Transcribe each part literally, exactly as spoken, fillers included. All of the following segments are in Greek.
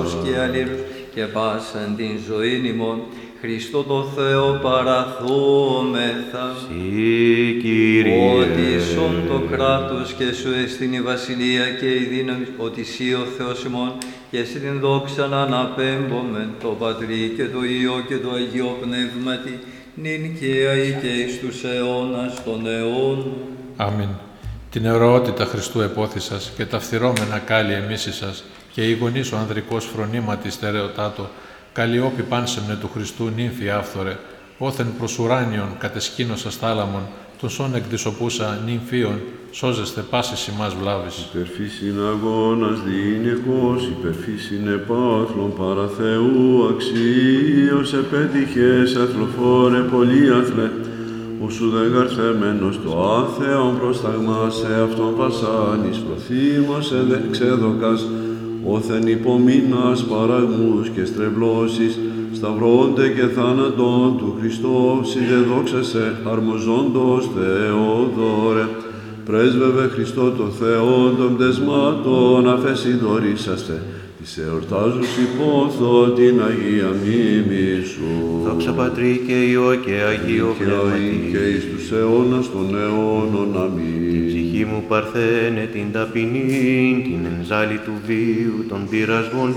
αγαθούς και αλλήλους και πάσαν την ζωήν ημών, Χριστό το Θεό παραθούμεθα. Συ, Κύριε. Ότι σον το κράτος και σου εστίν η βασιλεία και η δύναμη, ότι σύ ο Θεός ημών και εσύ την δόξα να αναπέμπομεν το Πατρί και το Υιό και το Αγίο Πνεύματι, νυν και αεί και εις τους αιώνας των αιώνων. Αμήν. Την αιωρότητα Χριστού επόθησας και τα φθυρώμενα κάλλη εμίσησας και η γονής ο ανδρικός φρονήματι στερεοτάτο, καλλιόπη πάνσεμνε του Χριστού νύμφη άφθορε, όθεν προς ουράνιον κατεσκήνωσας θάλαμον, τον σών εκδισοπούσα νυμφίων, σώζεστε πάσης ημάς βλάβης. Υπερφύσιν αγώνας διήνεχος, υπερφύσιν επάθλων παρά Θεού αξίως, επέτυχες αθλοφόρε πολύ αθλέ, ουσου δε γαρθεμένος το άθεον προσταγμά σε αυτόν βασάνης προθύμωσε δε ξέδοκας, όθεν υπομείνας παραγμούς και στρεβλώσεις, σταυρώνται και θάνατον του Χριστό, συνεδόξασε αρμοζόντος Θεόδωρε. Πρέσβευε Χριστό το Θεό των πτεσμάτων, αφέσι δωρήσαστε, της εορτάζους υπόθω την Αγία μνήμη σου. Δόξα Πατρί και Υιό και Αγίο Πνεύματι, και εις τους αιώνας των αιώνων. Αμήν. Την ψυχή μου παρθένε την ταπεινή, την ενζάλη του βίου των πειρασμών,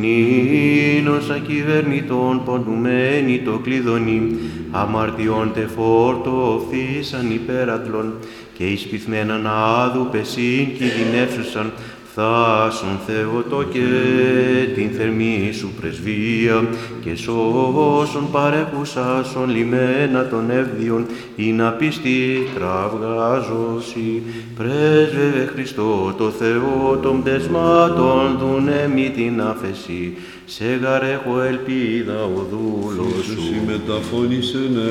νύνος ακυβερνητών πονουμένη το κλειδονί, αμαρτιών τε φόρτο φύσαν υπέρατλων, και εις πυθμέναν άδου πεσίν κινδυνεύσουσαν, φθάσουν Θεότο και την θερμή σου πρεσβεία, και σώσον παρέχουσασον λιμένα των εύδιων, ή να πίστη κραυγάζωση. Πρέσβευε Χριστό το Θεό των πτεσμάτων, δουνε την άφεση, σε γαρέχω ελπίδα ο δούλος σου. Συμμεταφώνησεν